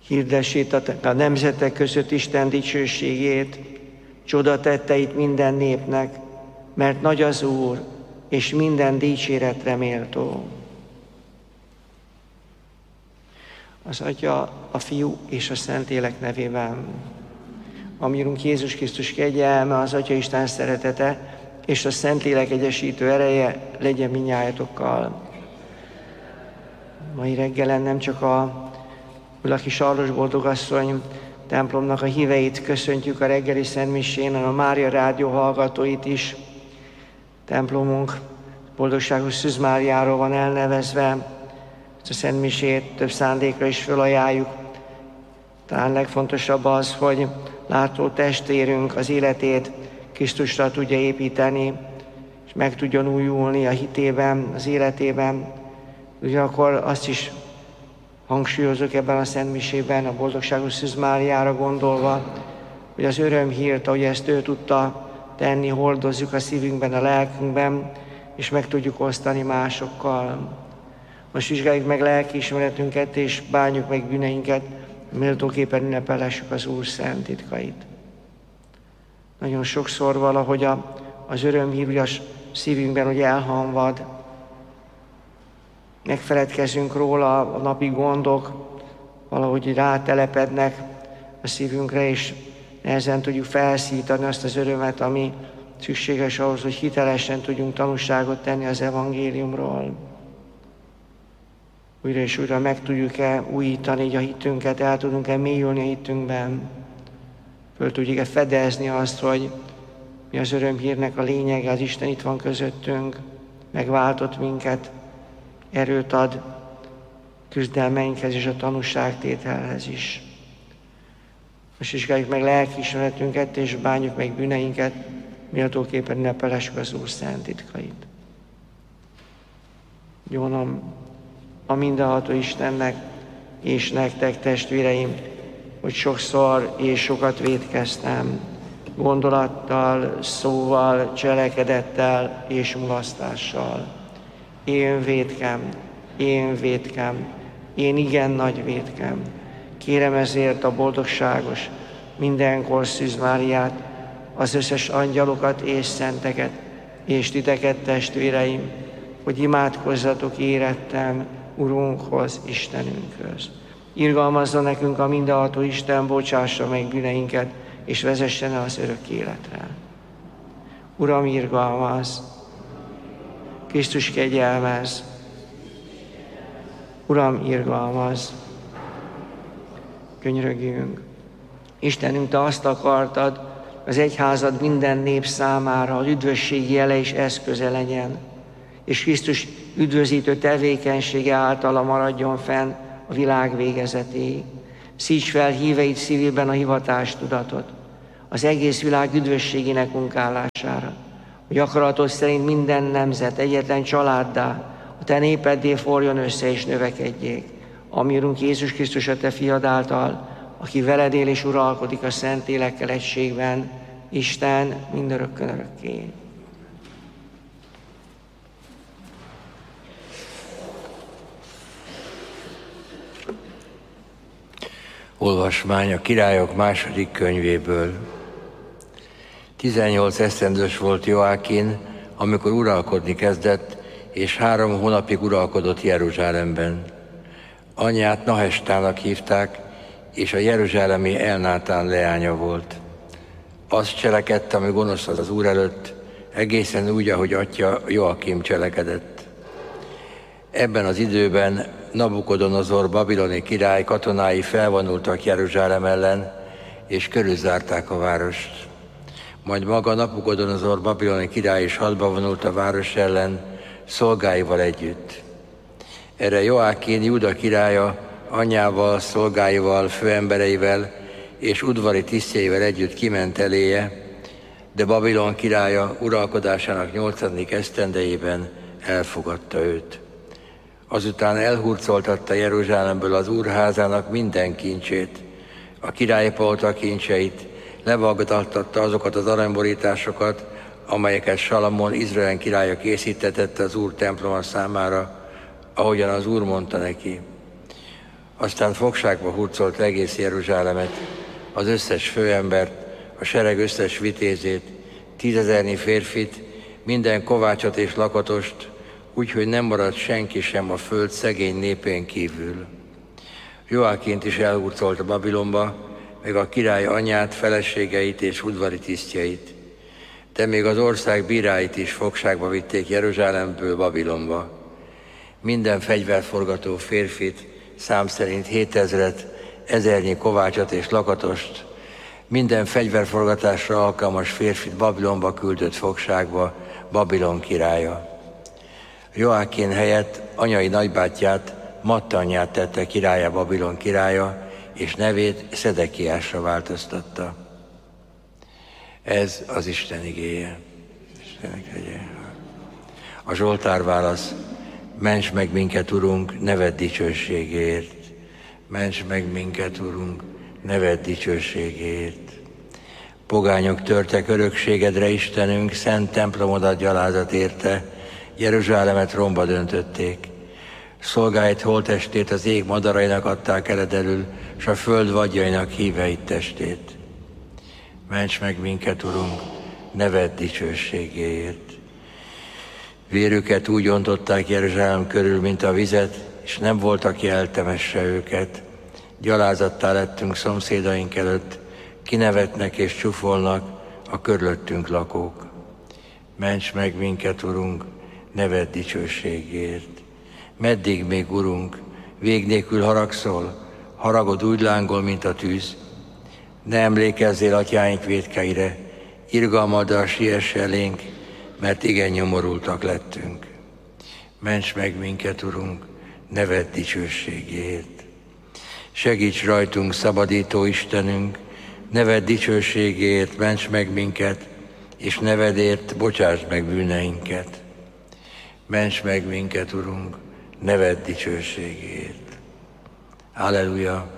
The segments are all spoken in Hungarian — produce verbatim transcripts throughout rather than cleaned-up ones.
Hirdessétek a nemzetek között Isten dicsőségét, csodatetteit minden népnek, mert nagy az Úr, és minden dicséretre méltó. Az Atya, a Fiú és a Szentlélek nevében. A mi Urunk Jézus Krisztus kegyelme, az Atya Isten szeretete és a Szentlélek egyesítő ereje legyen mindnyájatokkal. Mai reggelen nem csak a Ulaki Sarlos Boldogasszony templomnak a híveit köszöntjük a reggeli szentmisén, hanem a Mária Rádió hallgatóit is. Templomunk Boldogságos Szűz Máriáról van elnevezve. Ezt a szentmisét több szándékra is felajánljuk. Talán legfontosabb az, hogy látó testvérünk az életét Krisztusra tudja építeni, és meg tudjon újulni a hitében, az életében. Ugyanakkor azt is hangsúlyozok ebben a szentmisében, a Boldogságos Szűz Máriára gondolva, hogy az örömhírt, ahogy ezt ő tudta tenni, hordozzuk a szívünkben, a lelkünkben, és meg tudjuk osztani másokkal. Most vizsgáljuk meg lelkiismeretünket, és bánjuk meg bűneinket, méltóképpen ünnepelhessük az Úr szent titkait. Nagyon sokszor valahogy a, az örömhír ugye a szívünkben ugye elhamvad, megfeledkezünk róla, a napi gondok valahogy rátelepednek a szívünkre, és nehezen tudjuk felszítani azt az örömet, ami szükséges ahhoz, hogy hitelesen tudjunk tanúságot tenni az evangéliumról. Újra és újra meg tudjuk-e újítani így a hitünket, el tudunk-e mélyülni a hitünkben, föl tudjuk-e fedezni azt, hogy mi az örömhírnek a lényege, az Isten itt van közöttünk, megváltott minket, erőt ad küzdelmeinkhez és a tanúságtételhez is. Most vizsgáljuk meg lelkiismeretünket, és bánjuk meg bűneinket, méltóképpen ünnepelhessük az Úr szent titkait. Gyónom a mindenható Istennek és nektek, testvéreim, hogy sokszor és sokat vétkeztem, gondolattal, szóval, cselekedettel és mulasztással. Én vétkem, én vétkem, én igen nagy vétkem. Kérem ezért a boldogságos, mindenkor Szűz Máriát, az összes angyalokat és szenteket, és titeket, testvéreim, hogy imádkozzatok érettem Urunkhoz, Istenünkhöz. Irgalmazza nekünk a mindenható Isten, bocsássa meg bűneinket, és vezessen el az örök életre. Uram, irgalmaz! Krisztus kegyelmez! Uram, irgalmaz! Könyörögjünk! Istenünk, Te azt akartad, az egyházad minden nép számára az üdvösség jele és eszköze legyen, és Krisztus üdvözítő tevékenysége általa maradjon fenn a világ végezetéig. Szíts fel híveid szívében a hivatástudatot, az egész világ üdvösségének munkálására, hogy akaratod szerint minden nemzet egyetlen családdá, a Te népeddé forjon össze és növekedjék. Ami Urunk Jézus Krisztus a Te fiad által, aki veled él és uralkodik a Szentlélekkel egységben, Isten mindörökkön örökké. Olvasmány a Királyok második könyvéből. Tizennyolc esztendős volt Joákin, amikor uralkodni kezdett, és három hónapig uralkodott Jeruzsálemben. Anyját Nahestának hívták, és a jeruzsálemi Elnátán leánya volt. Azt cselekedte, ami gonosz az Úr előtt, egészen úgy, ahogy atya Joakim cselekedett. Ebben az időben Nabukodonozor babiloni király katonái felvonultak Jeruzsálem ellen, és körülzárták a várost. Majd maga Nabukodonozor babiloni király is hadba vonult a város ellen, szolgáival együtt. Erre Joákin, Júda királya anyjával, szolgáival, főembereivel és udvari tisztjeivel együtt kiment eléje, de Babilon királya uralkodásának nyolcadik esztendejében elfogadta őt. Azután elhurcoltatta Jeruzsálemből az úrházának minden kincsét, a királypalota kincseit, levagadaltatta azokat az aranyborításokat, amelyeket Salamon, Izrael királya készítetett az Úr temploma számára, ahogyan az Úr mondta neki. Aztán fogságba hurcolt egész Jeruzsálemet, az összes főembert, a sereg összes vitézét, tízezernyi férfit, minden kovácsot és lakatost, úgyhogy nem maradt senki sem a föld szegény népén kívül. Joákint is elhurcolta Babilonba, meg a király anyját, feleségeit és udvari tisztjeit. De még az ország bíráit is fogságba vitték Jeruzsálemből Babilonba. Minden fegyverforgató férfit, szám szerint hétezret, ezernyi kovácsot és lakatost, minden fegyverforgatásra alkalmas férfit Babilonba küldött fogságba Babilon királya. Joákin helyett anyai nagybátyját, Mattanyát tette királya Babilon királya, és nevét Szedekiásra változtatta. Ez az Isten igéje. A Zsoltár válasz: ments meg minket, Urunk, neved dicsőségért. Ments meg minket, Urunk, neved dicsőségért. Pogányok törtek örökségedre, Istenünk, szent templomodat gyalázat érte, Jeruzsálemet romba döntötték. Szolgáid holttestét az ég madarainak adták eledelül, s a föld vadjainak híveit testét. Ments meg minket, Urunk, neved dicsőségéért. Vérüket úgy ontották Jeruzsálem körül, mint a vizet, és nem volt, aki eltemesse őket. Gyalázattá lettünk szomszédaink előtt, kinevetnek és csúfolnak a körülöttünk lakók. Ments meg minket, Urunk, neved dicsőségért. Meddig még, Urunk, vég nélkül haragszol, haragod úgy lángol, mint a tűz. Ne emlékezzél atyáink vétkeire, irgalmaddal siess elénk, mert igen nyomorultak lettünk. Ments meg minket, Urunk, neved dicsőségért. Segíts rajtunk, szabadító Istenünk, neved dicsőségért ments meg minket, és nevedért bocsásd meg bűneinket. Ments meg minket, Urunk, neved dicsőségért. Halleluja!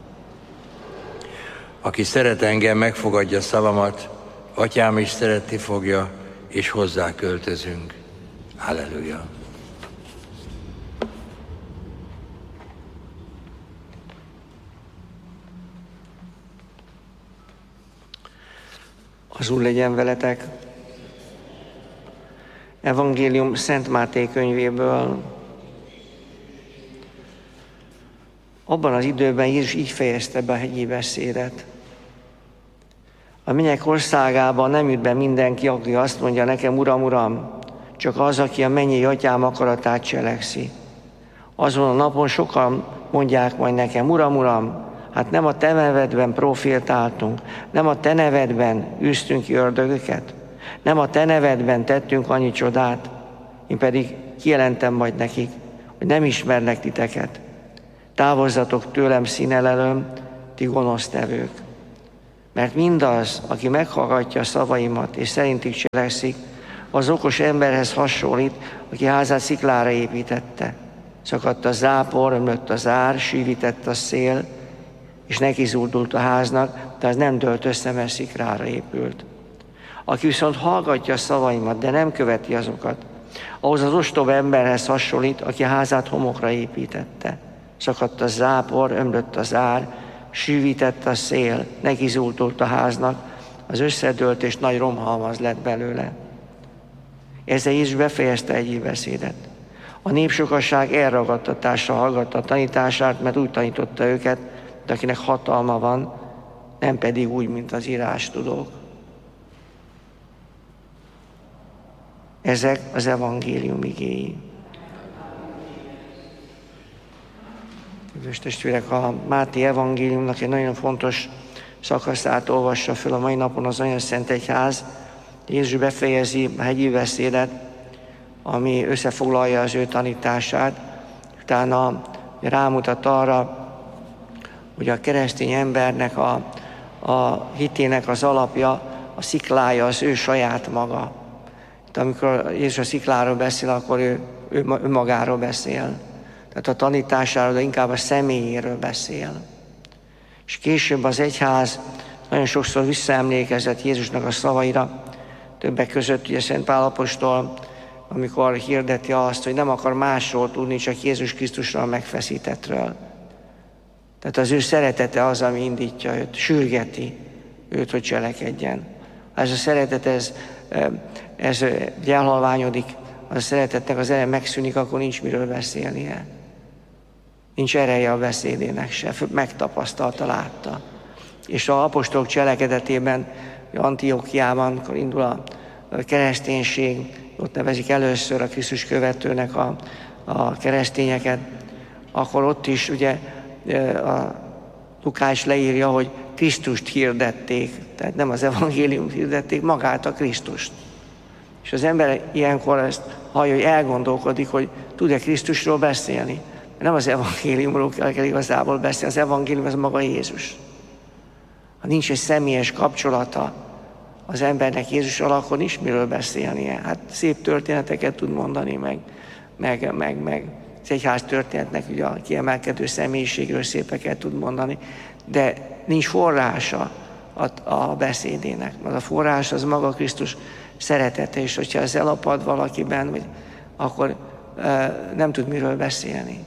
Aki szeret engem, megfogadja szavamat, atyám is szeretni fogja, és hozzá költözünk. Halleluja! Az Úr legyen veletek. Evangélium Szent Máté könyvéből. Abban az időben Jézus így fejezte be a hegyi beszédet. A mennyek országában nem jut be mindenki, aki azt mondja nekem, Uram, Uram, csak az, aki a mennyei atyám akaratát cselekszi. Azon a napon sokan mondják majd nekem, Uram, Uram, hát nem a te nevedben profétáltunk, nem a te nevedben űztünk ki ördögöket, nem a te nevedben tettünk annyi csodát, én pedig kijelentem majd nekik, hogy nem ismernek titeket. Távozzatok tőlem, színelelőm, ti gonosztevők. Mert mindaz, aki meghallgatja a szavaimat és szerintük cselekszik, az okos emberhez hasonlít, aki házát sziklára építette. Szakadt a zápor, ömlött az ár, sűvített a szél, és neki zúdult a háznak, de az nem dőlt össze, mert sziklára épült. Aki viszont hallgatja a szavaimat, de nem követi azokat, ahhoz az ostoba emberhez hasonlít, aki a házát homokra építette. Szakadt a zápor, ömlött az ár, sűvített a szél, neki zúdult a háznak, az összedőlt és nagy romhalmaz lett belőle. Ezzel Jézus befejezte egy beszédet. A népsokasság elragadtatással hallgatta a tanítását, mert úgy tanította őket, de akinek hatalma van, nem pedig úgy, mint az írástudók. Ezek az evangélium igéi. Kedves testvérek, a Máté evangéliumnak egy nagyon fontos szakaszát olvassa föl a mai napon az Anyaszent Egyház. Jézus befejezi a hegyi beszédet, ami összefoglalja az ő tanítását. Utána rámutat arra, hogy a keresztény embernek a, a hitének az alapja, a sziklája az ő saját maga. De amikor Jézus a szikláról beszél, akkor ő, ő, ő magáról beszél. Tehát a tanításáról, de inkább a személyéről beszél. És később az egyház nagyon sokszor visszaemlékezett Jézusnak a szavaira, többek között ugye Szent Pál apostol, amikor hirdeti azt, hogy nem akar másról tudni, csak Jézus Krisztusról megfeszítettről. Tehát az ő szeretete az, ami indítja őt, sürgeti őt, hogy cselekedjen. Ha ez a szeretet, ez, ez elhalványodik, az a szeretetnek az ereje megszűnik, akkor nincs miről beszélnie. Nincs ereje a beszédének se, megtapasztalta, látta. És az apostolok cselekedetében, Antiochiában, amikor indul a kereszténység, ott nevezik először a Krisztus követőnek a, a keresztényeket, akkor ott is ugye a Lukács leírja, hogy Krisztust hirdették, tehát nem az evangéliumot hirdették, magát a Krisztust. És az ember ilyenkor ezt hallja, hogy elgondolkodik, hogy tud-e Krisztusról beszélni. Nem az evangéliumról kell igazából beszélni, az evangélium az maga Jézus. Ha nincs egy személyes kapcsolata az embernek Jézussal, akkor nincs miről beszélnie. Hát szép történeteket tud mondani, meg, meg, meg, meg. Az egyház történetnek ugye a kiemelkedő személyiségről szépeket tud mondani, de nincs forrása a, a beszédének. Az a forrás az maga Krisztus szeretete, és hogyha ez elapad valakiben, vagy, akkor e, nem tud miről beszélni.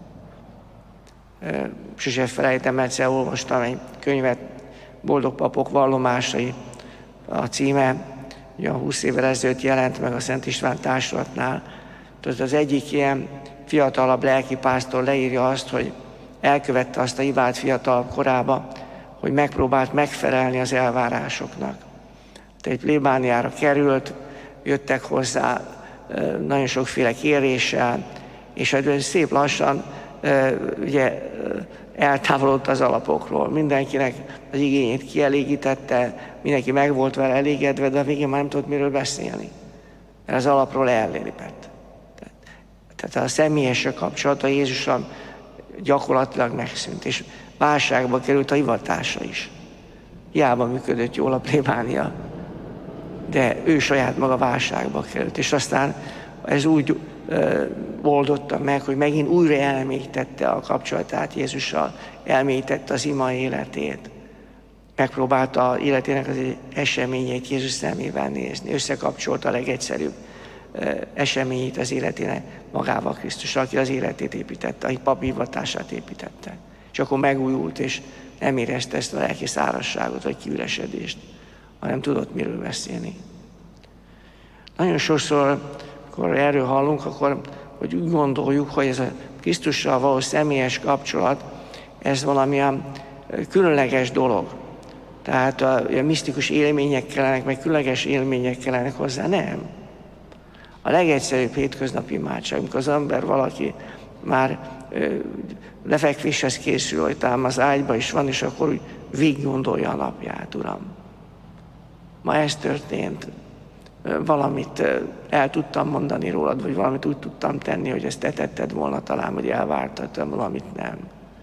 E, sose felejtem, egyszer olvastam egy könyvet, Boldog papok vallomásai, a címe, ugye a húsz évvel ezelőtt jelent meg a Szent István társulatnál. Tehát az egyik ilyen fiatalabb lelkipásztor leírja azt, hogy elkövette azt a hibát fiatalabb korába, hogy megpróbált megfelelni az elvárásoknak. Tehát egy plébániára került, jöttek hozzá nagyon sokféle kéréssel, és szép lassan ugye, eltávolodott az alapokról. Mindenkinek az igényét kielégítette, mindenki meg volt vele elégedve, de a végén már nem tudott miről beszélni. Mert az alapról ellépett. Tehát a személyes kapcsolata Jézussal gyakorlatilag megszűnt, és válságba került a hivatása is. Hiába működött jól a plébánia, de ő saját maga válságba került, és aztán ez úgy ö, oldotta meg, hogy megint újra elmélyítette a kapcsolatát Jézussal, elmélyítette az ima életét, megpróbálta életének az eseményeit Jézus szemével nézni, összekapcsolta a legegyszerűbb ö, eseményét az életének magával Krisztus, aki az életét építette, a papi hivatását építette. És akkor megújult, és nem érezte ezt a lelki szárazságot, vagy kiüresedést, hanem tudott miről beszélni. Nagyon sokszor, amikor erről hallunk, akkor hogy úgy gondoljuk, hogy ez a Krisztussal való személyes kapcsolat, ez valamilyen különleges dolog. Tehát a, a misztikus élmények kellenek, meg különleges élmények kellenek hozzá. Nem. A legegyszerűbb hétköznapi imádság, amikor az ember valaki már ö, lefekvéshez készül, hogy talán az ágyba is van, és akkor úgy végig gondolja a napját, Uram. Ma ez történt, valamit el tudtam mondani rólad, vagy valamit úgy tudtam tenni, hogy ezt te tetted volna talán, hogy elvártattam, valamit nem.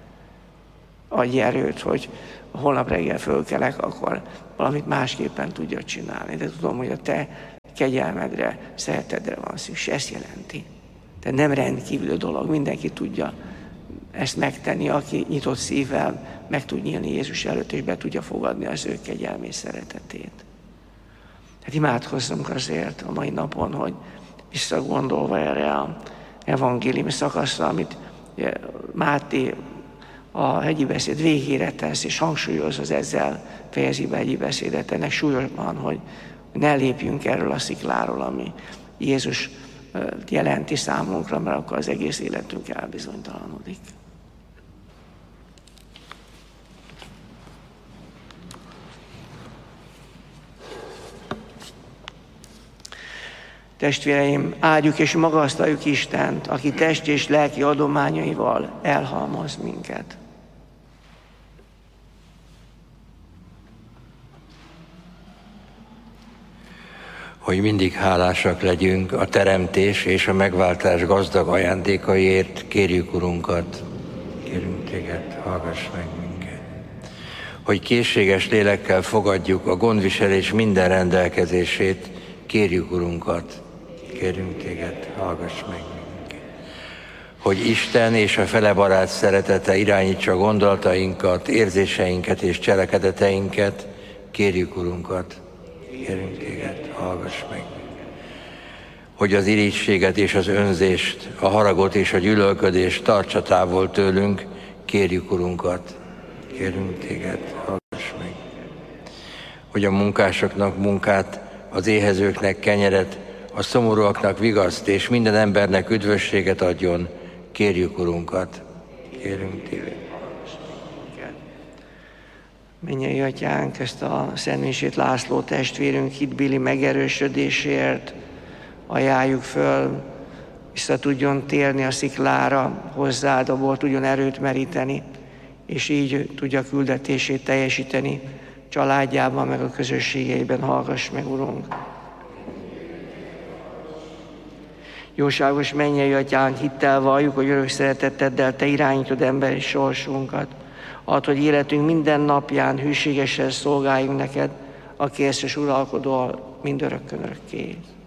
Adj erőt, hogy holnap reggel fölkelek, akkor valamit másképpen tudja csinálni. De tudom, hogy a te kegyelmedre, szeretedre van szükség. Ezt jelenti. De nem rendkívül dolog, mindenki tudja ezt megtenni, aki nyitott szívvel meg tud nyílni Jézus előtt, és be tudja fogadni az ő kegyelmés szeretetét. Hát imádkozzunk azért a mai napon, hogy visszagondolva erre az evangélium szakaszra, amit Máté a hegyi beszéd végére tesz, és hangsúlyoz az ezzel fejezi be hegyi beszédet, ennek súlyosban, hogy ne lépjünk erről a szikláról, ami Jézus jelenti számunkra, mert akkor az egész életünk elbizonytalanodik. Testvéreim, áldjuk és magasztaljuk Istent, aki test és lelki adományaival elhalmoz minket. Hogy mindig hálásak legyünk a teremtés és a megváltás gazdag ajándékaiért, kérjük Urunkat, kérünk téged, hallgass meg minket. Hogy készséges lélekkel fogadjuk a gondviselés minden rendelkezését, kérjük Urunkat, kérünk téged, hallgass meg minket. Hogy Isten és a fele barát szeretete irányítsa gondolatainkat, érzéseinket és cselekedeteinket, kérjük Urunkat, kérünk téged, hallgass meg minket. Hogy az irigységet és az önzést, a haragot és a gyűlölködést tartsa távol tőlünk, kérjük Urunkat. Kérünk téged, hallgass meg. Hogy a munkásoknak munkát, az éhezőknek kenyeret, a szomorúaknak vigaszt és minden embernek üdvösséget adjon, kérjük Urunkat. Kérünk téged. Mennyei Atyánk, ezt a Szentmisét László testvérünk hitbéli megerősödéséért ajánljuk föl, vissza tudjon térni a sziklára hozzád, abból tudjon erőt meríteni, és így tudja küldetését teljesíteni családjában, meg a közösségeiben. Hallgass meg, Urunk! Jóságos mennyei Atyánk, hittel valljuk, hogy örök szereteteddel Te irányítod emberi sorsunkat. Add, hogy életünk minden napján hűségesen szolgáljunk neked, aki és uralkodol mindörökkön örökké.